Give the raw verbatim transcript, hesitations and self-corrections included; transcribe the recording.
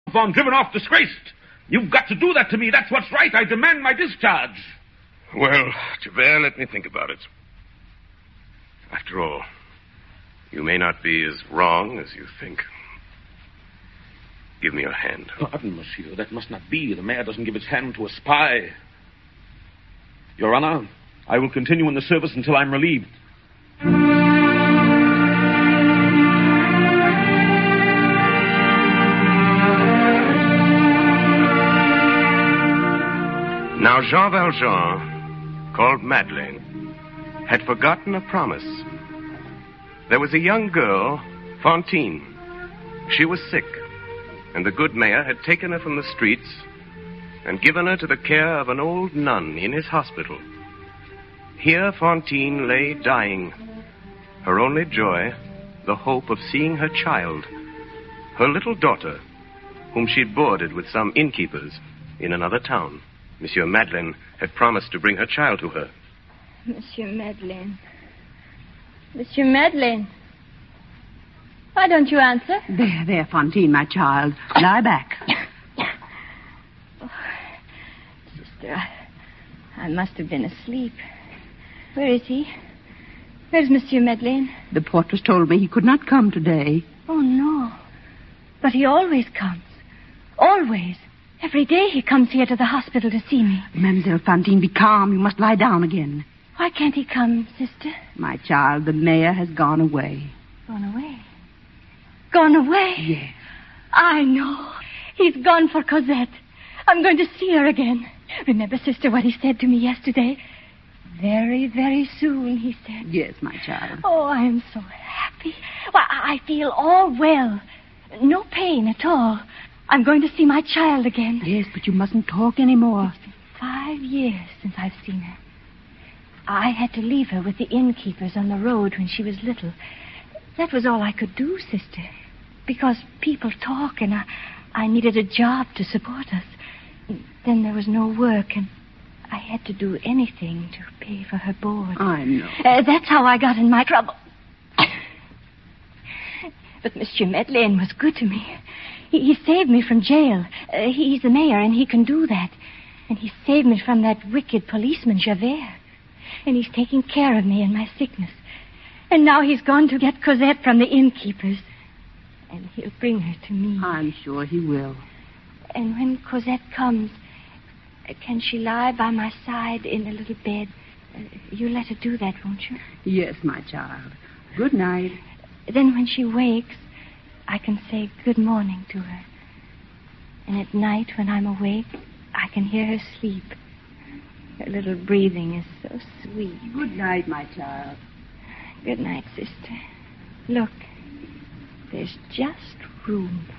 on, driven off, disgraced. You've got to do that to me. That's what's right. I demand my discharge. Well, Javert, let me think about it. After all, you may not be as wrong as you think. Give me your hand. Pardon, monsieur. That must not be. The mayor doesn't give his hand to a spy. Your Honor, I will continue in the service until I'm relieved. Now, Jean Valjean, called Madeleine, had forgotten a promise. There was a young girl, Fantine. She was sick, and the good mayor had taken her from the streets and given her to the care of an old nun in his hospital. Here Fantine lay dying, her only joy, the hope of seeing her child, her little daughter, whom she'd boarded with some innkeepers in another town. Monsieur Madeleine had promised to bring her child to her. Monsieur Madeleine. Monsieur Madeleine. Why don't you answer? There, there, Fantine, my child. Lie back. Oh, sister, I, I must have been asleep. Where is he? Where's Monsieur Madeleine? The portress told me he could not come today. Oh, no. But he always comes. Always. Every day he comes here to the hospital to see me. Mademoiselle Fantine, be calm. You must lie down again. Why can't he come, sister? My child, the mayor has gone away. Gone away? Gone away? Yes. I know. He's gone for Cosette. I'm going to see her again. Remember, sister, what he said to me yesterday? Very, very soon, he said. Yes, my child. Oh, I am so happy. Why, I feel all well. No pain at all. I'm going to see my child again. Yes, but you mustn't talk anymore. It's been five years since I've seen her. I had to leave her with the innkeepers on the road when she was little. That was all I could do, sister. Because people talk and I, I needed a job to support us. Then there was no work and I had to do anything to pay for her board. I know. Uh, that's how I got in my trouble. But Monsieur Madeleine was good to me. He, he saved me from jail. Uh, he's the mayor, and he can do that. And he saved me from that wicked policeman, Javert. And he's taking care of me in my sickness. And now he's gone to get Cosette from the innkeepers. And he'll bring her to me. I'm sure he will. And when Cosette comes, uh, can she lie by my side in a little bed? Uh, you'll let her do that, won't you? Yes, my child. Good night. Then when she wakes, I can say good morning to her. And at night when I'm awake, I can hear her sleep. Her little breathing is so sweet. Good night, my child. Good night, sister. Look, there's just room